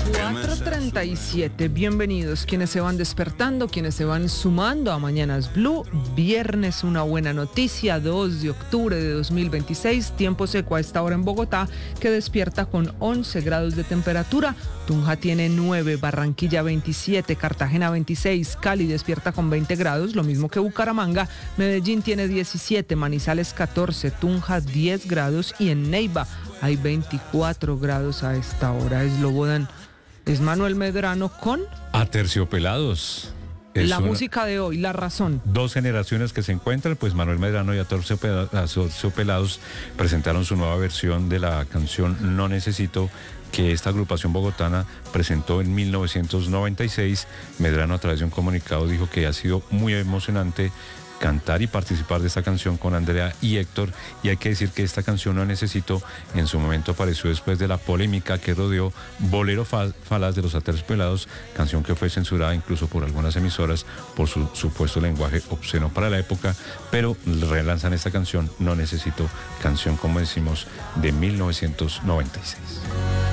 4:37, bienvenidos quienes se van despertando, quienes se van sumando a Mañanas Blue. Viernes, una buena noticia, 2 de octubre de 2026, tiempo seco a esta hora en Bogotá, que despierta con 11 grados de temperatura. Tunja tiene 9, Barranquilla 27, Cartagena 26, Cali despierta con 20 grados, lo mismo que Bucaramanga. Medellín tiene 17, Manizales 14, Tunja 10 grados y en Neiva hay 24 grados a esta hora. Es Manuel Medrano con Aterciopelados. la música de hoy, La Razón. Dos generaciones que se encuentran, pues Manuel Medrano y Aterciopelados presentaron su nueva versión de la canción No Necesito, que esta agrupación bogotana presentó en 1996. Medrano, a través de un comunicado, dijo que ha sido muy emocionante cantar y participar de esta canción con Andrea y Héctor, y hay que decir que esta canción No Necesito en su momento apareció después de la polémica que rodeó Bolero Falaz de los Aterciopelados, canción que fue censurada incluso por algunas emisoras por su supuesto lenguaje obsceno para la época, pero relanzan esta canción No Necesito, canción, como decimos, de 1996.